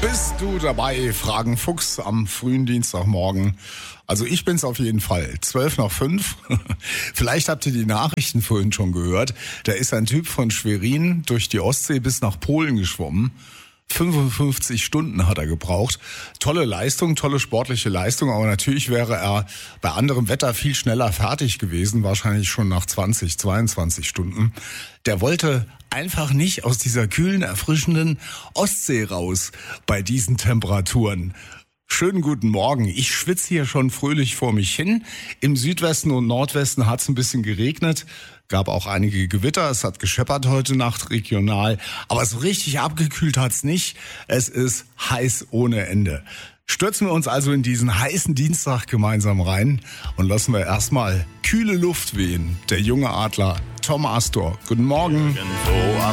Bist du dabei? Fragen Fuchs am frühen Dienstagmorgen. Also ich bin's auf jeden Fall. 5:12. Vielleicht habt ihr die Nachrichten vorhin schon gehört. Da ist ein Typ von Schwerin durch die Ostsee bis nach Polen geschwommen. 55 Stunden hat er gebraucht. Tolle Leistung, tolle sportliche Leistung, aber natürlich wäre er bei anderem Wetter viel schneller fertig gewesen, wahrscheinlich schon nach 20, 22 Stunden. Der wollte einfach nicht aus dieser kühlen, erfrischenden Ostsee raus bei diesen Temperaturen. Schönen guten Morgen. Ich schwitze hier schon fröhlich vor mich hin. Im Südwesten und Nordwesten hat es ein bisschen geregnet. Gab auch einige Gewitter. Es hat gescheppert heute Nacht regional. Aber so richtig abgekühlt hat's nicht. Es ist heiß ohne Ende. Stürzen wir uns also in diesen heißen Dienstag gemeinsam rein und lassen wir erstmal kühle Luft wehen. Der junge Adler Tom Astor. Guten Morgen.